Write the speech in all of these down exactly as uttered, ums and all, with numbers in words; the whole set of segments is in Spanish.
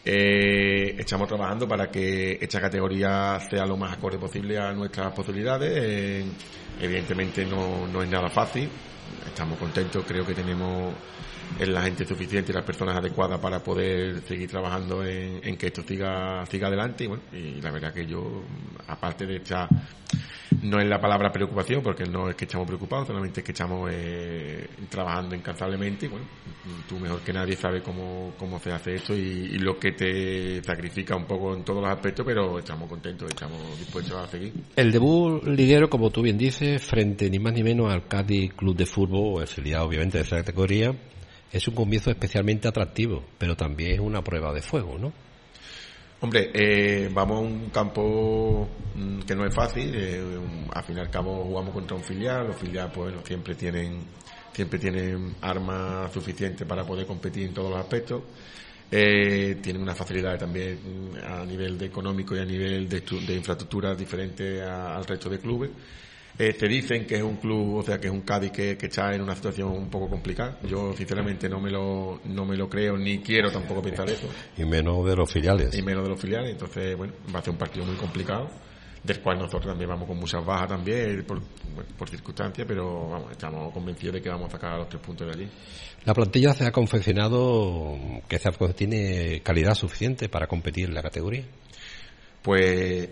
Eh, estamos trabajando para que esta categoría sea lo más acorde posible a nuestras posibilidades. Eh, evidentemente no, no es nada fácil. Estamos contentos, creo que tenemos la gente suficiente y las personas adecuadas para poder seguir trabajando en, en que esto siga siga adelante. Y bueno, y la verdad que yo, aparte de esta, no es la palabra preocupación, porque no es que estamos preocupados, solamente es que estamos eh, trabajando incansablemente. Y bueno, tú mejor que nadie sabes cómo, cómo se hace esto y, y lo que te sacrifica un poco en todos los aspectos, pero estamos contentos, estamos dispuestos a seguir. El debut liguero, como tú bien dices, frente ni más ni menos al Cádiz Club de Fútbol, el filial obviamente de esa categoría, es un comienzo especialmente atractivo, pero también es una prueba de fuego, ¿no? Hombre, eh, vamos a un campo mmm, que no es fácil. Eh, un, al fin y al cabo jugamos contra un filial. Los filiales, pues, bueno, siempre tienen siempre tienen armas suficientes para poder competir en todos los aspectos. Eh, tienen una facilidad también a nivel de económico y a nivel de, de infraestructuras diferentes a, al resto de clubes. Eh, te dicen que es un club, o sea, que es un Cádiz que, que está en una situación un poco complicada. Yo, sinceramente, no me lo no me lo creo, ni quiero tampoco pensar eso. Y menos de los filiales. Y menos de los filiales. Entonces, bueno, va a ser un partido muy complicado, del cual nosotros también vamos con muchas bajas también, por, bueno, por circunstancias, pero vamos, estamos convencidos de que vamos a sacar los tres puntos de allí. La plantilla se ha confeccionado, que tiene calidad suficiente para competir en la categoría. Pues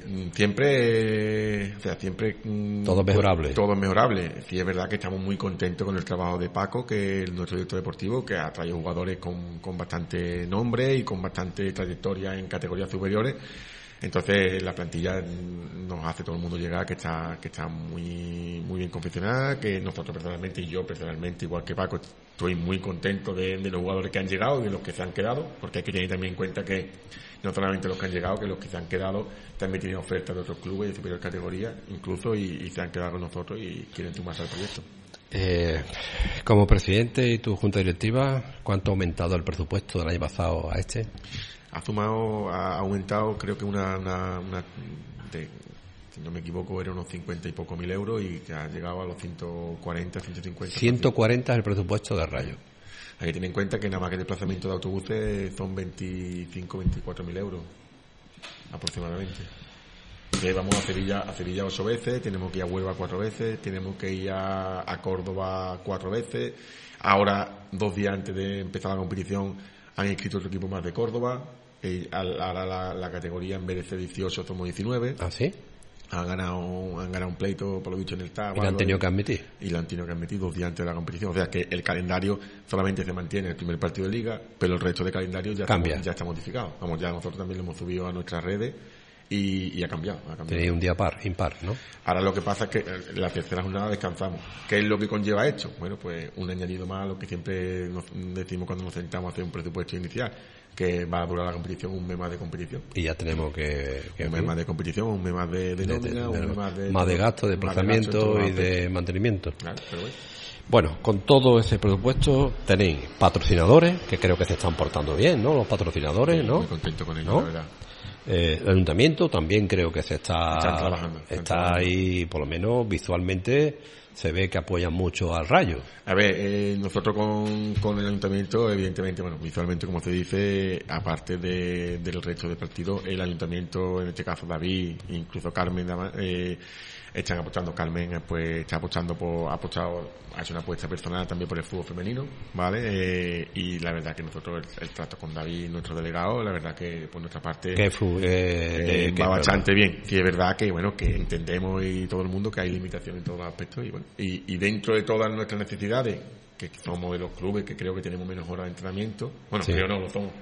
siempre, o sea, siempre todo es mejorable. Todo es mejorable. Sí, es verdad que estamos muy contentos con el trabajo de Paco, que es nuestro director deportivo, que ha traído jugadores con, con bastante nombre y con bastante trayectoria en categorías superiores. Entonces la plantilla nos hace todo el mundo llegar que está que está muy muy bien confeccionada, que nosotros personalmente y yo personalmente, igual que Paco, estoy muy contento de, de los jugadores que han llegado y de los que se han quedado, porque hay que tener también en cuenta que no solamente los que han llegado, que los que se han quedado también tienen ofertas de otros clubes de superior categoría incluso y, y se han quedado con nosotros y quieren sumarse al proyecto. Eh, como presidente y tu junta directiva, ¿cuánto ha aumentado el presupuesto del año pasado a este? Ha sumado, ha aumentado, creo que una, una, una de, si no me equivoco, eran unos cincuenta y poco mil euros y que ha llegado a los ciento cuarenta, ciento cincuenta. ciento cuarenta es el presupuesto de Rayo. Hay que tener en cuenta que nada más que el desplazamiento de autobuses son veinticinco, veinticuatro mil euros aproximadamente. Entonces vamos a Sevilla, a Sevilla ocho veces, tenemos que ir a Huelva cuatro veces, tenemos que ir a, a Córdoba cuatro veces. Ahora, dos días antes de empezar la competición, han inscrito otro equipo más de Córdoba. Eh, ahora la, la categoría en vez de ser dieciocho somos diecinueve. ¿Ah, sí? Han ganado, han ganado un pleito, por lo dicho, en el T A B. Y lo han tenido que admitir. Y lo han tenido que admitir dos días antes de la competición. O sea que el calendario solamente se mantiene el primer partido de liga, pero el resto de calendario ya, Cambia. Está, ya está modificado. Vamos, ya nosotros también lo hemos subido a nuestras redes y, y ha cambiado. Ha cambiado. Tenéis un día par, impar, ¿no? Ahora lo que pasa es que la tercera jornada descansamos. ¿Qué es lo que conlleva esto? Bueno, pues un añadido más a lo que siempre nos decimos cuando nos sentamos a hacer un presupuesto inicial, que va a durar la competición un mes más de competición. Y ya tenemos que... que un mes más de competición, un mes más de, de nómina, de, de, un mes más de... Más de gasto, de desplazamiento y de mantenimiento. Claro, pero bueno. Bueno, con todo ese presupuesto tenéis patrocinadores, que creo que se están portando bien, ¿no? Los patrocinadores, sí, ¿no? Muy contento con ellos, ¿no? la verdad. Eh, el ayuntamiento también creo que se está... Están trabajando. Están está trabajando. ahí, por lo menos visualmente, se ve que apoyan mucho al Rayo. A ver, eh, nosotros con, con el ayuntamiento, evidentemente, bueno, visualmente, como se dice, aparte de, del resto de partidos, el ayuntamiento, en este caso David, incluso Carmen, eh, están apostando. Carmen, pues, está apostando por, ha apostado, ha hecho una apuesta personal también por el fútbol femenino, ¿vale? Eh, y la verdad que nosotros, el, el trato con David, nuestro delegado, la verdad que por nuestra parte, que flu, eh, eh, va bastante bien. Sí, es verdad que, bueno, que entendemos y todo el mundo que hay limitaciones en todos los aspectos y bueno, y, y dentro de todas nuestras necesidades, que somos de los clubes que creo que tenemos menos horas de entrenamiento, bueno, sí. creo no, lo somos,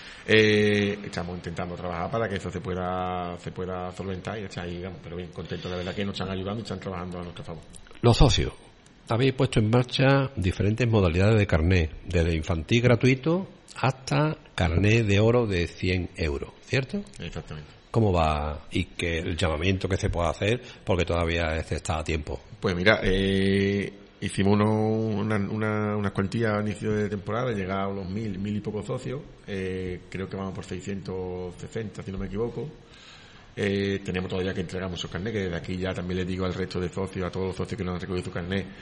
eh, estamos intentando trabajar para que eso se pueda se pueda solventar y está ahí, digamos, pero bien contentos, la verdad que nos están ayudando y están trabajando a nuestro favor. Los socios, habéis puesto en marcha diferentes modalidades de carné, desde infantil gratuito hasta carné de oro de cien euros, ¿cierto? Exactamente. ¿Cómo va? Y que el llamamiento que se pueda hacer, porque todavía este está a tiempo. Pues mira, eh, hicimos uno, una, una, unas cuantías a inicio de temporada, llegaron los mil, mil y pocos socios, eh, creo que vamos por seiscientos sesenta, si no me equivoco. Eh, tenemos todavía que entregar muchos carnés, que desde aquí ya también les digo al resto de socios, a todos los socios que no han recogido su carnet,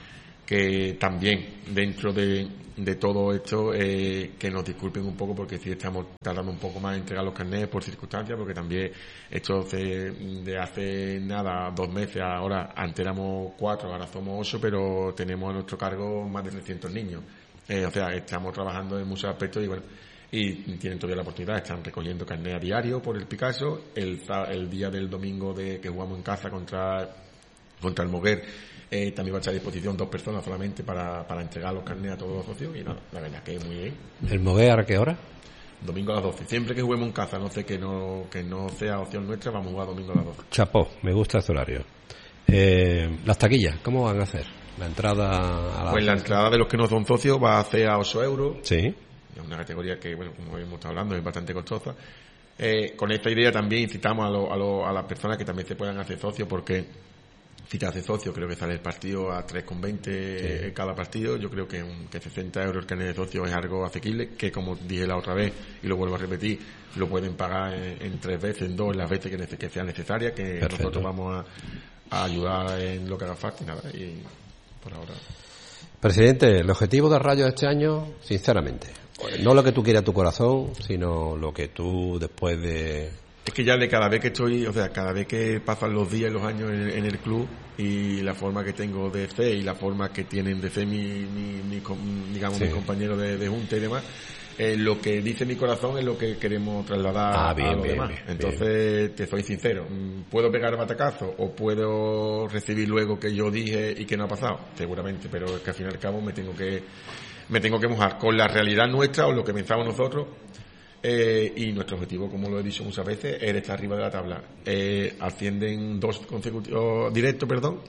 que también dentro de, de todo esto eh, que nos disculpen un poco porque sí estamos tardando un poco más en entregar los carnets por circunstancias, porque también esto de, de hace nada, dos meses, ahora antes éramos cuatro, ahora somos ocho, pero tenemos a nuestro cargo más de trescientos niños. Eh, o sea, estamos trabajando en muchos aspectos y bueno, y tienen todavía la oportunidad, están recogiendo carnet a diario por el Picasso. El, el día del domingo de que jugamos en casa contra, contra el Moguer, eh, también va a estar a disposición dos personas solamente para, para entregar los carnets a todos los socios y nada, la verdad que es muy bien. ¿El Moguer a qué hora? Domingo a las doce. Siempre que juguemos en casa, no sé que no, que no sea opción nuestra, vamos a jugar domingo a las doce. Chapó, me gusta este horario. Eh, las taquillas, ¿cómo van a hacer? La entrada a la... Pues la entrada de los que no son socios va a ser a ocho euros. Sí. Es una categoría que, bueno, como hemos estado hablando, es bastante costosa. Eh, con esta idea también incitamos a, lo, a, lo, a las personas que también se puedan hacer socios, porque si te haces socio, creo que sale el partido a tres con veinte sí. cada partido. Yo creo que, un, que sesenta euros el carnet de socio es algo asequible, que como dije la otra vez, y lo vuelvo a repetir, lo pueden pagar en, en tres veces, en dos, las veces que, que sea necesaria, que Perfecto. Nosotros vamos a, a ayudar en lo que haga falta y nada, y por ahora. Presidente, el objetivo de Rayo este año, sinceramente, no lo que tú quieras tu corazón, sino lo que tú después de... Es que ya de cada vez que estoy, o sea, cada vez que pasan los días y los años en, en el club y la forma que tengo de ser y la forma que tienen de ser mi, mi, mi digamos, sí. mis compañeros de, de junta y demás, eh, lo que dice mi corazón es lo que queremos trasladar ah, bien, a los bien, demás. Bien, Entonces, bien. te soy sincero, ¿puedo pegar batacazo o puedo recibir luego que yo dije y que no ha pasado? Seguramente, pero es que al fin y al cabo me tengo que me tengo que mojar con la realidad nuestra o lo que pensamos nosotros. Eh, y nuestro objetivo, como lo he dicho muchas veces, es estar arriba de la tabla. Eh, ascienden dos consecutivos directos, perdón,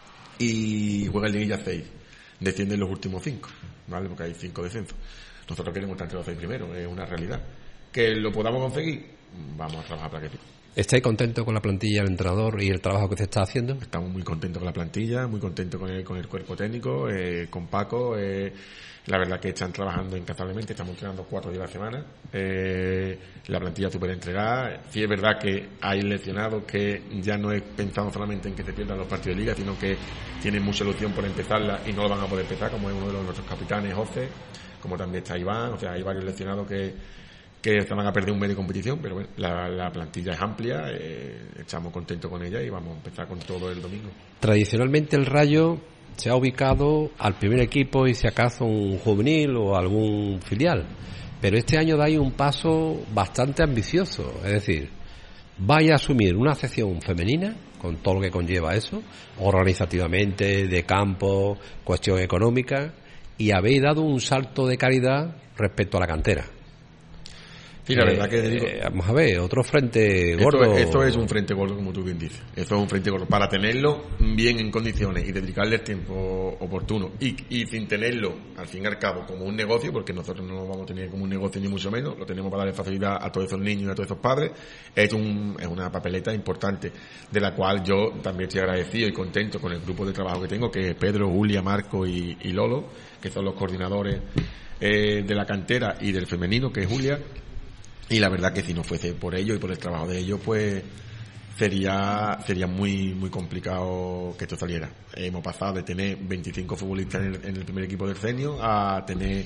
y juegan liguilla seis. Descienden los últimos cinco, ¿vale? Porque hay cinco descensos. Nosotros queremos estar entre los seis primeros, es una realidad. Que lo podamos conseguir, vamos a trabajar para que sí. ¿Estáis contentos con la plantilla, el entrenador y el trabajo que se está haciendo? Estamos muy contentos con la plantilla, muy contentos con el, con el cuerpo técnico, eh, con Paco. Eh, la verdad que están trabajando incansablemente, estamos entrenando cuatro días a la semana. Eh, la plantilla súper entregada. Sí es verdad que hay lesionados que ya no es pensando solamente en que se pierdan los partidos de liga, sino que tienen mucha ilusión por empezarla y no lo van a poder empezar, como es uno de los, nuestros capitanes, José, como también está Iván. O sea, hay varios lesionados que que se van a perder un mes de competición, pero bueno, la, la plantilla es amplia, eh, estamos contentos con ella y vamos a empezar con todo el domingo. Tradicionalmente el Rayo se ha ubicado al primer equipo y si acaso un juvenil o algún filial, pero este año dais un paso bastante ambicioso, es decir, vais a asumir una sección femenina con todo lo que conlleva eso, organizativamente, de campo, cuestión económica, y habéis dado un salto de calidad respecto a la cantera. Sí, la verdad que te digo, eh, vamos a ver, otro frente gordo. Esto, esto es un frente gordo, como tú bien dices. Esto es un frente gordo. Para tenerlo bien en condiciones y dedicarle el tiempo oportuno y, y sin tenerlo, al fin y al cabo, como un negocio, porque nosotros no lo vamos a tener como un negocio ni mucho menos, lo tenemos para darle facilidad a todos esos niños y a todos esos padres. Es, un, es una papeleta importante, de la cual yo también estoy agradecido y contento con el grupo de trabajo que tengo, que es Pedro, Julia, Marco y, y Lolo, que son los coordinadores eh, de la cantera y del femenino, que es Julia. Y la verdad que si no fuese por ellos y por el trabajo de ellos, pues sería sería muy muy complicado que esto saliera. Hemos pasado de tener veinticinco futbolistas en el, en el primer equipo del senior a tener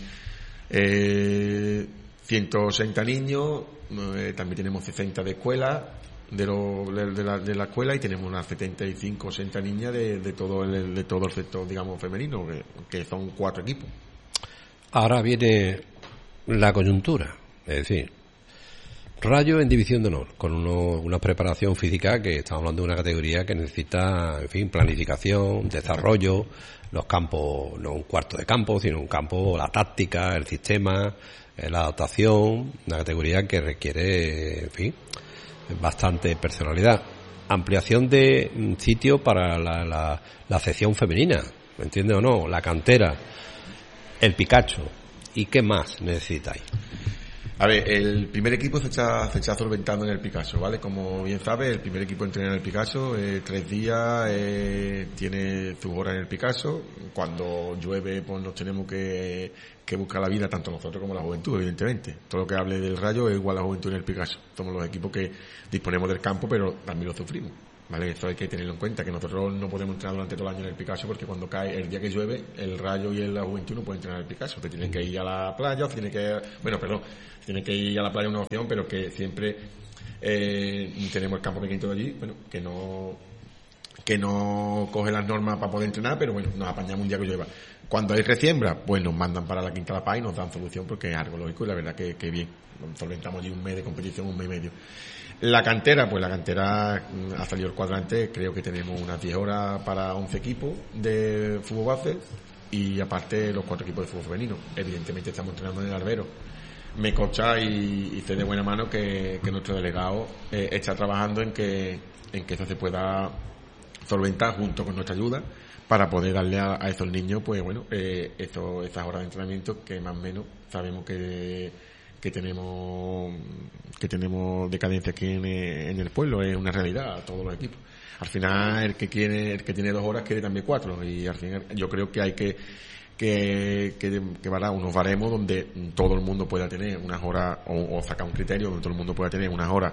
eh, ciento ochenta niños, eh, también tenemos sesenta de escuela, de, lo, de, de, la, de la escuela, y tenemos unas setenta y cinco, ochenta niñas de, de todo el de todo el sector, digamos, femenino, que, que son cuatro equipos. Ahora viene la coyuntura, es decir, Rayo en división de honor, con uno, una preparación física que estamos hablando de una categoría que necesita, en fin, planificación, desarrollo, los campos, no un cuarto de campo, sino un campo, la táctica, el sistema, la adaptación, una categoría que requiere, en fin, bastante personalidad. Ampliación de sitio para la, la, la sección femenina, ¿me entiendes o no? La cantera, el Picasso, ¿y qué más necesitáis? A ver, el primer equipo se está, se está solventando en el Picasso, ¿vale? Como bien sabes, el primer equipo entrena en el Picasso, eh, tres días, eh, tiene sus horas en el Picasso. Cuando llueve, pues nos tenemos que, que buscar la vida, tanto nosotros como la juventud, evidentemente. Todo lo que hable del Rayo es igual a la juventud en el Picasso. Somos los equipos que disponemos del campo, pero también lo sufrimos. ¿vale? Eso hay que tenerlo en cuenta, que nosotros no podemos entrenar durante todo el año en el Picasso, porque cuando cae, el día que llueve, el Rayo y la Juventud no pueden entrenar en el Picasso, que tienen que ir a la playa, o tienen que, bueno, perdón, tienen que ir a la playa una opción, pero que siempre eh, tenemos el campo pequeñito de allí, bueno, que no, que no coge las normas para poder entrenar, pero bueno, nos apañamos un día que llueva. Cuando hay resiembra, pues nos mandan para la Quinta de la Paz y nos dan solución, porque es algo lógico y la verdad que, que bien, solventamos allí un mes de competición, un mes y medio. La cantera, pues la cantera ha salido el cuadrante, creo que tenemos unas diez horas para once equipos de fútbol base y aparte los cuatro equipos de fútbol femenino. Evidentemente estamos entrenando en el Albero. Me consta y, y sé de buena mano que, que nuestro delegado eh, está trabajando en que, en que eso se pueda solventar junto con nuestra ayuda para poder darle a, a esos niños, pues bueno, eh, esos, esas horas de entrenamiento que más o menos sabemos que que tenemos que tenemos decadencia aquí en, en el pueblo, es una realidad a todos los equipos. Al final el que quiere, el que tiene dos horas quiere también cuatro, y al final yo creo que hay que que que, que para unos baremos donde todo el mundo pueda tener unas horas, o, o sacar un criterio donde todo el mundo pueda tener unas horas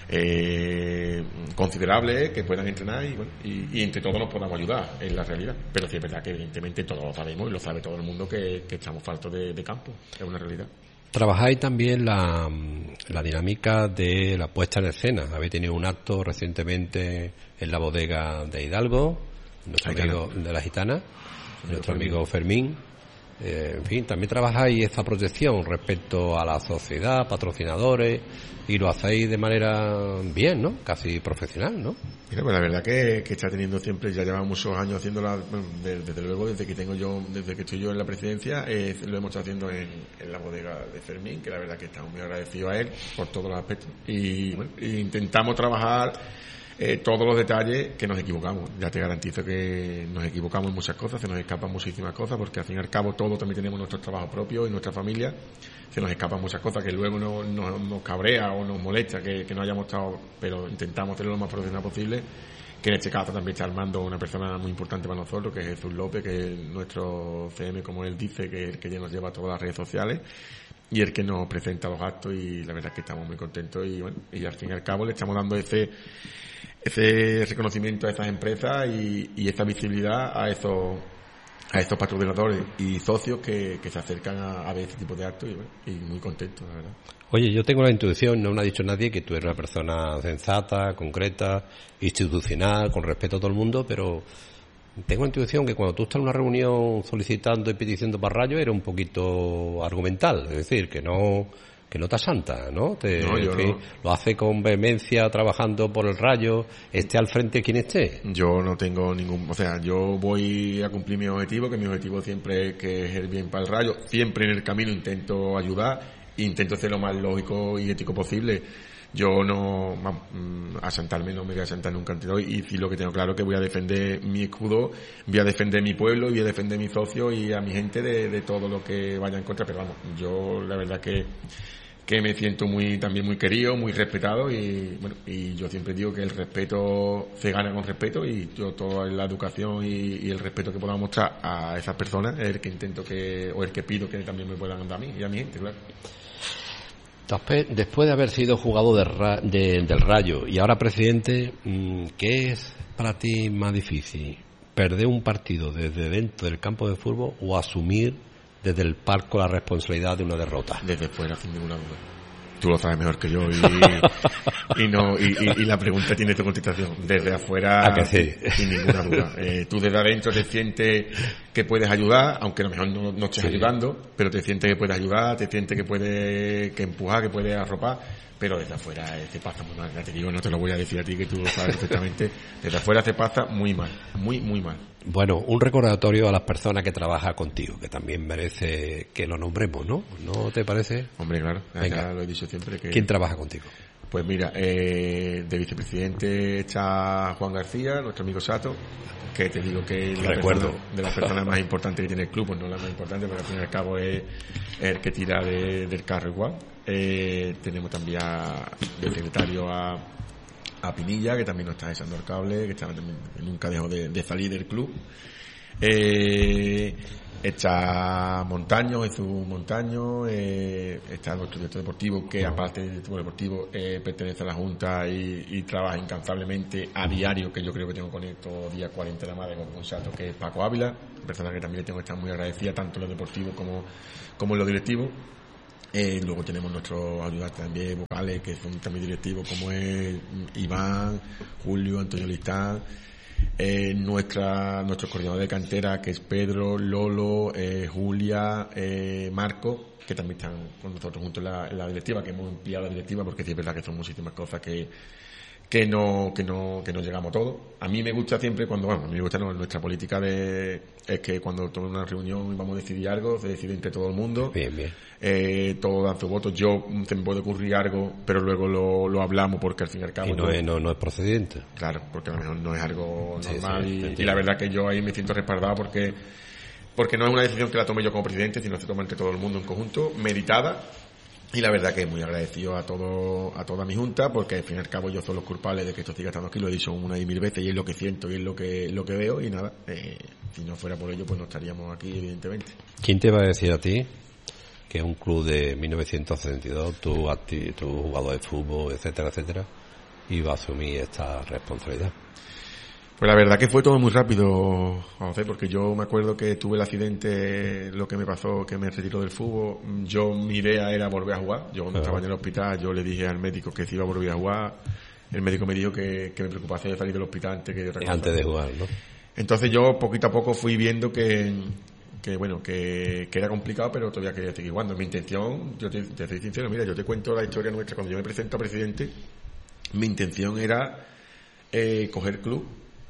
eh, considerables que puedan entrenar y, bueno, y, y entre todos nos podamos ayudar, es la realidad. Pero sí es verdad que evidentemente todos lo sabemos y lo sabe todo el mundo que, que estamos faltos de, de campo, es una realidad. Trabajáis también la, la dinámica de la puesta en escena. Habéis tenido un acto recientemente en la bodega de Hidalgo, nuestro amigo de la Gitana, nuestro amigo Fermín. Eh, en fin, también trabajáis esta protección respecto a la sociedad, patrocinadores, y lo hacéis de manera bien, ¿no? Casi profesional, ¿no? Mira, pues la verdad que, que está teniendo siempre, ya llevamos muchos años haciéndola, bueno, desde, desde luego desde que tengo yo, desde que estoy yo en la presidencia, eh, lo hemos estado haciendo en, en la bodega de Fermín, que la verdad que estamos muy agradecidos a él por todos los aspectos. Y bueno, intentamos trabajar eh, todos los detalles, que nos equivocamos. Ya te garantizo que nos equivocamos en muchas cosas, se nos escapan muchísimas cosas, porque al fin y al cabo todos también tenemos nuestros trabajos propios y nuestra familia. Se nos escapan muchas cosas que luego nos, nos, nos cabrea o nos molesta que, que no hayamos estado, pero intentamos hacerlo lo más profesional posible, que en este caso también está armando una persona muy importante para nosotros, que es Jesús López, que es nuestro C M, como él dice, que es el que ya nos lleva a todas las redes sociales y el que nos presenta los actos, y la verdad es que estamos muy contentos y bueno, y al fin y al cabo le estamos dando ese ese reconocimiento a esas empresas y, y esa visibilidad a esos a estos patrocinadores y socios que, que se acercan a, a ver este tipo de actos y, bueno, y muy contentos, la verdad. Oye, yo tengo la intuición, no me ha dicho nadie, que tú eres una persona sensata, concreta, institucional, con respeto a todo el mundo, pero tengo la intuición que cuando tú estás en una reunión solicitando y peticionando para Rayo, eres un poquito argumental, es decir, que no que no te asanta, ¿no? Te, no, yo que no. Lo hace con vehemencia, trabajando por el Rayo, esté al frente quien esté. Yo no tengo ningún, o sea, yo voy a cumplir mi objetivo, que mi objetivo siempre es que es el bien para el Rayo. Siempre en el camino intento ayudar, intento ser lo más lógico y ético posible. Yo no, vamos, asentarme no me voy a asentar nunca ante hoy, y sí lo que tengo claro es que voy a defender mi escudo, voy a defender mi pueblo y voy a defender a mis socios y a mi gente de, de todo lo que vaya en contra. Pero vamos, yo la verdad que que me siento muy también muy querido, muy respetado, y bueno, y yo siempre digo que el respeto se gana con respeto, y yo toda la educación y, y el respeto que podamos mostrar a esas personas es el que intento que, o el que pido que también me puedan dar a mí y a mi gente, claro. Después de haber sido jugador de ra- de, del Rayo y ahora presidente, ¿qué es para ti más difícil? ¿Perder un partido desde dentro del campo de fútbol o asumir desde el palco la responsabilidad de una derrota? Desde fuera, sin ninguna duda. Tú lo sabes mejor que yo, y, y no y, y, y la pregunta tiene tu contestación. Desde afuera, ¿A que sí? Sin ninguna duda. Eh, tú desde adentro te sientes que puedes ayudar, aunque a lo mejor no, no estés sí. ayudando, pero te sientes que puedes ayudar, te sientes que puedes que empujar, que puedes arropar, pero desde afuera eh, te pasa muy mal. Ya te digo, no te lo voy a decir a ti, que tú lo sabes perfectamente. Desde afuera te pasa muy mal, muy, muy mal. Bueno, un recordatorio a las personas que trabajan contigo, que también merece que lo nombremos, ¿no? ¿No te parece? Hombre, claro, Venga. Ya lo he dicho siempre. Que... ¿Quién trabaja contigo? Pues mira, eh, de vicepresidente está Juan García, nuestro amigo Sato, que te digo que es la Recuerdo. persona, de las personas más importantes que tiene el club, pues no la más importante, pero al fin y al cabo es el que tira de, del carro igual. Eh, tenemos también a, de secretario a, a Pinilla, que también nos está echando el cable, que está también, nunca dejó de, de salir del club. Eh, está Montaño, Jesús Montaño, eh, está nuestro director deportivo, que aparte del director deportivo eh, pertenece a la Junta y, y trabaja incansablemente a diario, que yo creo que tengo con estos días cuarenta de la madre con Consato, que es Paco Ávila, persona que también le tengo que estar muy agradecida, tanto en lo deportivo como, como en lo directivo. Eh, luego tenemos nuestros ayudantes también vocales, que son también directivos, como es Iván, Julio, Antonio Listán. Eh, nuestra, nuestro coordinador de cantera, que es Pedro, Lolo, eh, Julia, eh, Marco, que también están con nosotros juntos en la, en la directiva, que hemos ampliado la directiva, porque sí es verdad que son muchísimas cosas que, que no, que no, que no llegamos todos. A mí me gusta siempre cuando, bueno, a mí me gusta no, nuestra política de, es que cuando tomamos una reunión y vamos a decidir algo, se decide entre todo el mundo. Bien, bien. Eh, todos dan su voto. Yo, se me puede ocurrir algo, pero luego lo, lo hablamos porque al fin y al cabo... Y no, yo, es, no, no es procedente. Claro, porque a lo mejor no es algo normal sí, sí, y, y la verdad que yo ahí me siento respaldado porque, porque no es una decisión que la tome yo como presidente, sino se toma entre todo el mundo en conjunto, meditada. Y la verdad que muy agradecido a todo, a toda mi junta, porque al fin y al cabo yo soy los culpables de que esto siga estando aquí, lo he dicho una y mil veces y es lo que siento y es lo que, lo que veo y nada, eh, si no fuera por ello pues no estaríamos aquí evidentemente. ¿Quién te va a decir a ti que un club de mil novecientos setenta y dos, tu, acti- tu jugador de fútbol, etcétera, etcétera, iba a asumir esta responsabilidad? Pues la verdad que fue todo muy rápido, José, porque yo me acuerdo que tuve el accidente, lo que me pasó, que me retiró del fútbol. Yo, mi idea era volver a jugar. Yo cuando estaba en el hospital, yo le dije al médico que si iba a volver a jugar. El médico me dijo que, que me preocupase de salir del hospital antes que de otra cosa. Antes de jugar, ¿no? Entonces yo poquito a poco fui viendo que, que bueno, que, que era complicado, pero todavía quería seguir jugando. Mi intención, yo te, te soy sincero, mira, yo te cuento la historia nuestra. Cuando yo me presento a presidente, mi intención era eh, coger club.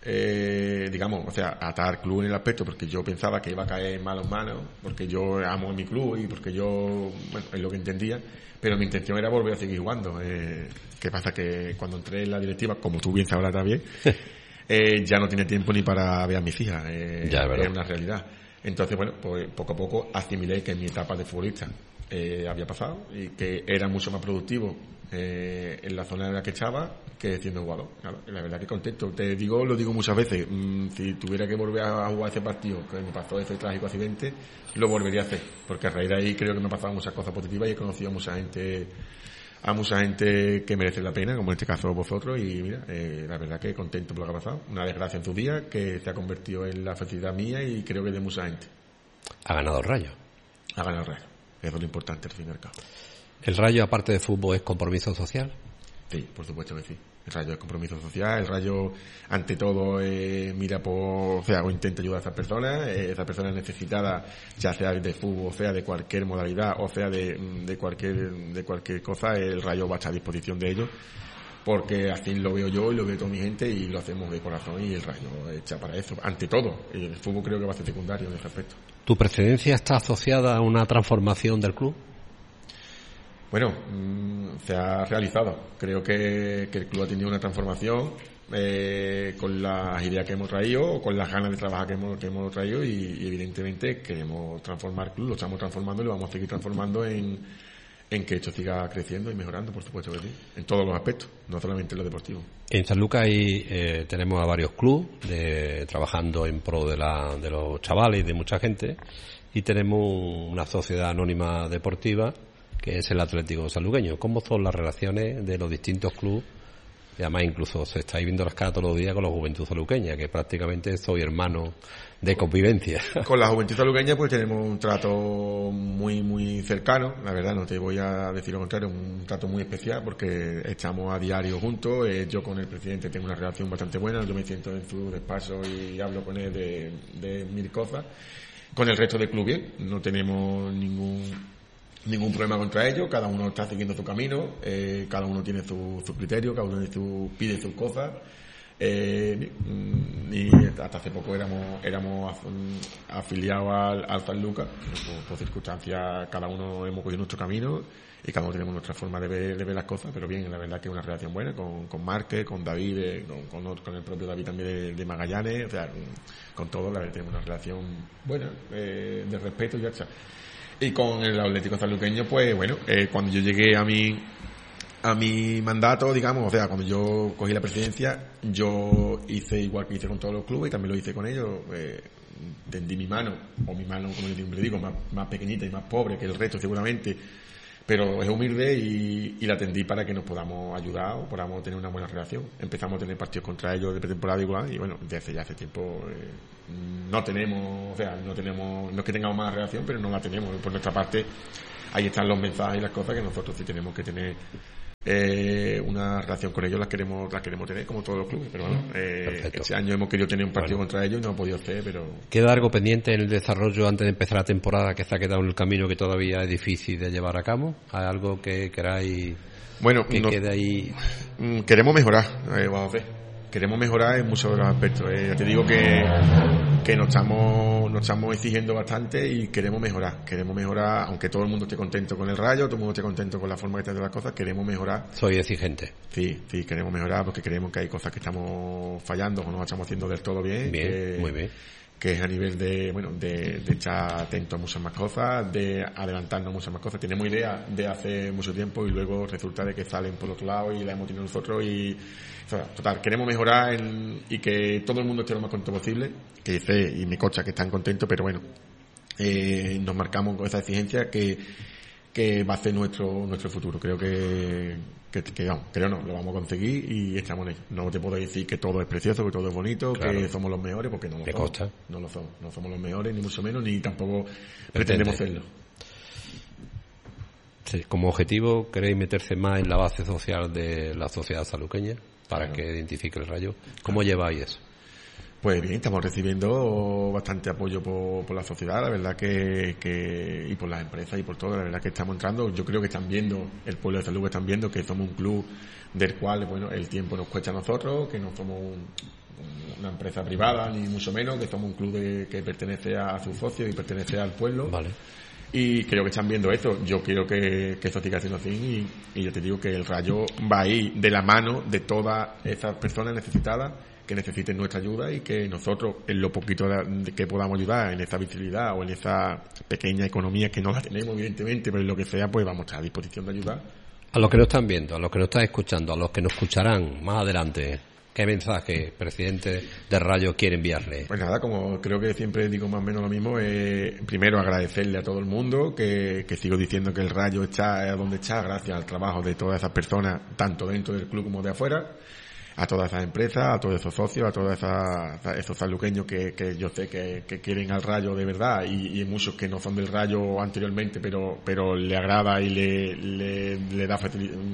Eh, digamos, o sea, atar club en el aspecto porque yo pensaba que iba a caer en malas manos, porque yo amo mi club y porque yo, bueno, es lo que entendía, pero mi intención era volver a seguir jugando. Eh, ¿Qué pasa? Que cuando entré en la directiva, como tú bien sabrás también, eh, ya no tenía tiempo ni para ver a mis hijas, eh, ya, era una realidad. Entonces, bueno, pues poco a poco asimilé que mi etapa de futbolista eh, había pasado y que era mucho más productivo eh, en la zona en la que estaba que siendo jugador. Claro, la verdad que contento. Te digo, lo digo muchas veces, mmm, si tuviera que volver a jugar ese partido que me pasó ese trágico accidente, lo volvería a hacer, porque a raíz de ahí creo que me han pasado muchas cosas positivas y he conocido a mucha gente a mucha gente que merece la pena, como en este caso vosotros, y mira, eh, la verdad que contento por lo que ha pasado. Una desgracia en tu día que se ha convertido en la felicidad mía y creo que de mucha gente. Ha ganado el Rayo. Ha ganado el Rayo. Eso es lo importante al fin y al cabo. ¿El Rayo, aparte de fútbol, es compromiso social? Sí, por supuesto que sí. El Rayo es compromiso social, el Rayo ante todo eh, mira por, o sea, o intenta ayudar a esas personas, eh, esas personas necesitadas, ya sea de fútbol, o sea de cualquier modalidad, o sea de, de cualquier de cualquier cosa, el Rayo va a estar a disposición de ellos, porque así lo veo yo y lo veo toda mi gente y lo hacemos de corazón y el Rayo está para eso, ante todo. El fútbol creo que va a ser secundario en ese aspecto. ¿Tu presidencia está asociada a una transformación del club? Bueno, mmm, se ha realizado. Creo que, que el club ha tenido una transformación eh, con las ideas que hemos traído o con las ganas de trabajar que hemos, que hemos traído y, y evidentemente queremos transformar el club, lo estamos transformando y lo vamos a seguir transformando en, en que esto siga creciendo y mejorando, por supuesto que sí, en todos los aspectos, no solamente en lo deportivo. En San Lucas ahí, eh, tenemos a varios clubes de, trabajando en pro de, la, de los chavales y de mucha gente, y tenemos una sociedad anónima deportiva que es el Atlético Sanluqueño. ¿Cómo son las relaciones de los distintos clubes? Y además incluso se está viendo las caras todos los días con la Juventud Sanluqueña, que prácticamente soy hermano de convivencia. Con la Juventud Sanluqueña pues tenemos un trato muy muy cercano, la verdad no te voy a decir lo contrario, un trato muy especial porque estamos a diario juntos, eh, yo con el presidente tengo una relación bastante buena, yo me siento en su despacho y hablo con él de, de mil cosas. Con el resto del club bien, no tenemos ningún ningún problema contra ellos, cada uno está siguiendo su camino, eh, cada uno tiene su, su criterio, cada uno su, pide sus cosas, eh, y hasta hace poco éramos éramos afiliados al, al San Lucas, por, por circunstancias cada uno hemos cogido nuestro camino y cada uno tenemos nuestra forma de ver, de ver las cosas, pero bien, la verdad que es una relación buena con, con Márquez, con David, eh, con, con, con el propio David también de, de Magallanes, o sea, con todos la verdad tenemos una relación buena, eh, de respeto y ya está. Y con el Atlético Sanluqueño, pues bueno, eh, cuando yo llegué a mi a mi mandato, digamos, o sea, cuando yo cogí la presidencia, yo hice igual que hice con todos los clubes y también lo hice con ellos. Eh, tendí mi mano, o mi mano, como le digo, más, más pequeñita y más pobre que el resto seguramente, pero es humilde y, y la tendí para que nos podamos ayudar o podamos tener una buena relación. Empezamos a tener partidos contra ellos de pretemporada igual y bueno, desde ya hace tiempo eh, no tenemos, o sea, no tenemos, no es que tengamos más relación, pero no la tenemos. Por nuestra parte, ahí están los mensajes y las cosas que nosotros sí tenemos que tener. Eh, una relación con ellos las queremos las queremos tener como todos los clubes, pero bueno, eh, este año hemos querido tener un partido bueno. contra ellos y no ha podido ser, pero ¿queda algo pendiente en el desarrollo antes de empezar la temporada que se ha quedado en el camino que todavía es difícil de llevar a cabo? ¿Hay algo que queráis bueno, que no, quede ahí? Queremos mejorar, eh, vamos a ver. Queremos mejorar en muchos de los aspectos. Eh, ya te digo que, que nos estamos, nos estamos exigiendo bastante y queremos mejorar. Queremos mejorar, aunque todo el mundo esté contento con el Rayo, todo el mundo esté contento con la forma que está de las cosas, queremos mejorar. Soy exigente. Sí, sí, queremos mejorar porque creemos que hay cosas que estamos fallando o no estamos haciendo del todo bien. Bien, que, muy bien. Que es a nivel de, bueno, de, de estar atento a muchas más cosas, de adelantarnos a muchas más cosas. Tenemos ideas de hace mucho tiempo y luego resulta de que salen por otro lado y las hemos tenido nosotros y, o sea, total, queremos mejorar en, y que todo el mundo esté lo más contento posible, que sé y me consta que están contentos, pero bueno, eh, nos marcamos con esa exigencia que, que va a ser nuestro, nuestro futuro. Creo que, que, que vamos, creo no, lo vamos a conseguir y estamos en ello. No te puedo decir que todo es precioso, que todo es bonito, claro. que somos los mejores, porque no lo ¿Qué somos. Costa? No lo somos. No somos los mejores, ni mucho menos, ni tampoco pretendemos serlo. Sí, como objetivo, ¿queréis meterse más en la base social de la sociedad saluqueña para claro. que identifique el Rayo? ¿Cómo claro. lleváis eso? Pues bien, estamos recibiendo bastante apoyo por, por la sociedad, la verdad que, que y por las empresas y por todo, la verdad que estamos entrando. Yo creo que están viendo, el pueblo de Salud están viendo que somos un club del cual, bueno, el tiempo nos cuesta a nosotros, que no somos un, una empresa privada ni mucho menos, que somos un club de, que pertenece a sus socios y pertenece al pueblo. Vale. Y creo que están viendo eso. Yo quiero que, que eso siga siendo así y, y yo te digo que el Rayo va ahí de la mano de todas esas personas necesitadas que necesiten nuestra ayuda y que nosotros, en lo poquito que podamos ayudar, en esa visibilidad o en esa pequeña economía que no la tenemos, evidentemente, pero en lo que sea, pues vamos a estar a disposición de ayudar. A los que nos están viendo, a los que nos están escuchando, a los que nos escucharán más adelante, ¿qué mensaje, presidente de Rayo, quiere enviarle? Pues nada, como creo que siempre digo más o menos lo mismo, eh, primero agradecerle a todo el mundo, que, que sigo diciendo que el Rayo está donde está gracias al trabajo de todas esas personas, tanto dentro del club como de afuera, a todas esas empresas, a todos esos socios, a todos esa, esos saluqueños que, que yo sé que, que quieren al Rayo de verdad y, y muchos que no son del Rayo anteriormente, pero pero le agrada y le, le, le da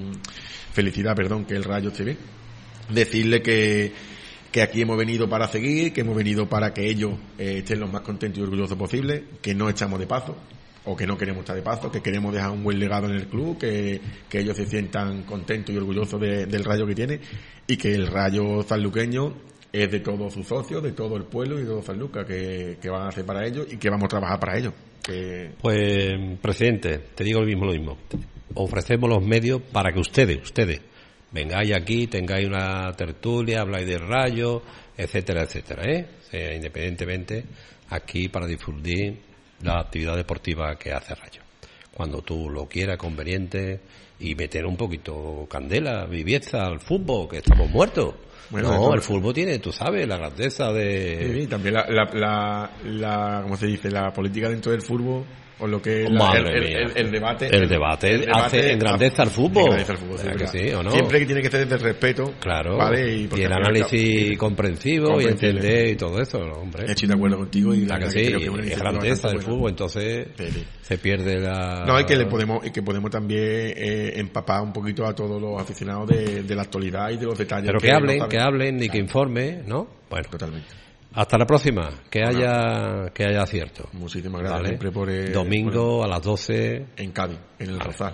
felicidad, perdón, que el Rayo esté bien. Decirle que, que aquí hemos venido para seguir, que hemos venido para que ellos eh, estén lo más contentos y orgullosos posible, que no echamos de paso o que no queremos estar de paso, que queremos dejar un buen legado en el club, que, que ellos se sientan contentos y orgullosos de, del Rayo que tiene y que el Rayo sanluqueño es de todos sus socios, de todo el pueblo y de todo San Lucas, que, que van a hacer para ellos y que vamos a trabajar para ellos. Que... Pues, presidente, te digo lo mismo, lo mismo. Ofrecemos los medios para que ustedes, ustedes, vengáis aquí, tengáis una tertulia, habláis del Rayo, etcétera, etcétera, ¿eh? O sea, independientemente, aquí para difundir la actividad deportiva que hace Rayo. Cuando tú lo quieras, conveniente, y meter un poquito candela, vivieza al fútbol, que estamos muertos. Bueno, no, el fútbol tiene, tú sabes, la grandeza de... Sí, también la, la, la, la, ¿cómo se dice? La política dentro del fútbol, o lo que la, el, el, el, el debate el debate el, el hace debate engrandece al fútbol, engrandece al fútbol, sí, que sí, ¿o no? Siempre que tiene que ser desde el respeto, claro, ¿vale? Y, y el análisis está, comprensivo y entender y todo eso, hombre. Estoy de acuerdo contigo y la que sí, creo que es grandeza del fútbol, entonces sí, sí. se pierde la... No, y que le podemos y que podemos también eh, empapar un poquito a todos los aficionados de, de la actualidad y de los detalles. Pero que, que hablen, no que hablen y que informen, ¿no? Bueno, totalmente. Hasta la próxima, que bueno, haya que haya acierto. Muchísimas gracias. ¿Vale? Siempre por el, domingo por el, a las doce en Cádiz, en el Rosal.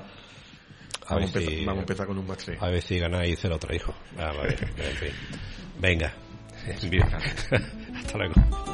A vamos, ver si, si, vamos a empezar con un match. A ver si ganáis cero otro hijo. A ver, en fin. Venga. Hasta luego.